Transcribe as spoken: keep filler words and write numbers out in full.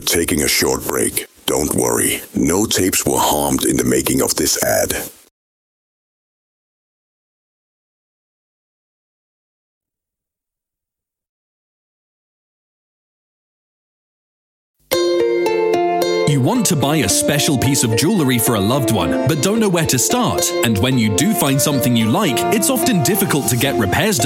taking a short break. Don't worry, no tapes were harmed in the making of this ad. You want to buy a special piece of jewellery for a loved one, but don't know where to start. And when you do find something you like, it's often difficult to get repairs done.